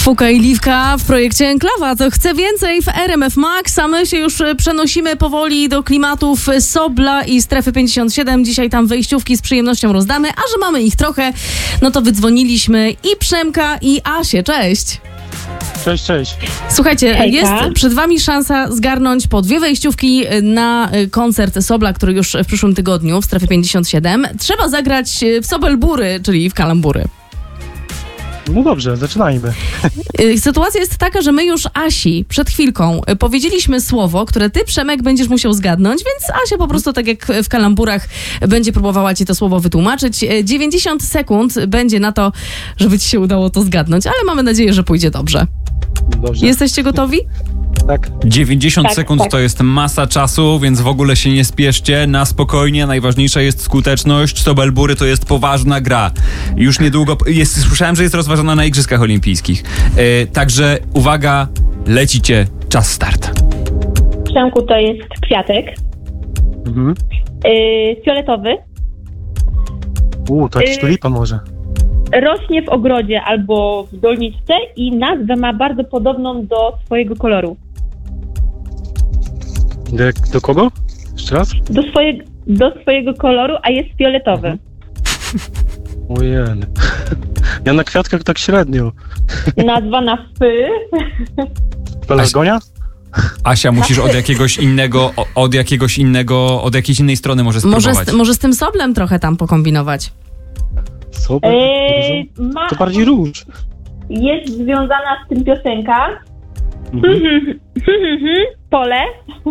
Fuka i Liwka w projekcie Enklawa. To chce więcej w RMF Max, a my się już przenosimy powoli do klimatów Sobla i Strefy 57. Dzisiaj tam wejściówki z przyjemnością rozdamy, a że mamy ich trochę, no to wydzwoniliśmy i Przemka, i Asię. Cześć! Cześć. Słuchajcie, Hejka. jest przed wami szansa zgarnąć po 2 wejściówki na koncert Sobla, który już w przyszłym tygodniu w Strefie 57. Trzeba zagrać w Sobelbury, czyli w kalambury. No dobrze, zaczynajmy. Sytuacja jest taka, że my już Asi przed chwilką powiedzieliśmy słowo, które ty, Przemek, będziesz musiał zgadnąć, więc Asia po prostu, tak jak w kalamburach, będzie próbowała ci to słowo wytłumaczyć. 90 sekund będzie na to, żeby ci się udało to zgadnąć, ale mamy nadzieję, że pójdzie dobrze. Dobrze. Jesteście gotowi? Tak. 90 sekund tak. to jest masa czasu, więc w ogóle się nie spieszcie, na spokojnie, najważniejsza jest skuteczność. Sobelbury to jest poważna gra. Już niedługo, słyszałem, że jest rozważana na Igrzyskach Olimpijskich. Także uwaga, lecicie, czas start. Przemku to jest kwiatek. Mhm. Fioletowy. To jakiś tulipa może. Rośnie w ogrodzie albo w doniczce i nazwę ma bardzo podobną do swojego koloru. Do kogo? Jeszcze raz? Do swojego koloru, a jest fioletowy. Ojej. Ja na kwiatkach tak średnio. Nazwa na fy. Pelargonia? Asia, musisz od jakiejś innej strony może spróbować. Może z tym Soblem trochę tam pokombinować. Super. To bardziej róż. Jest związana z tym piosenka. Pole.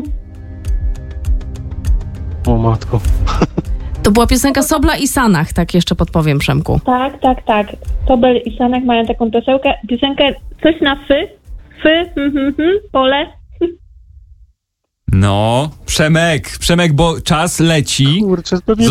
O matko. To była piosenka Sobla i Sanach, tak jeszcze podpowiem, Przemku. Tak. Sobel i Sanek mają taką piosenkę coś na fy. Pole. No, Przemek, bo czas leci. Kurczę, pewnie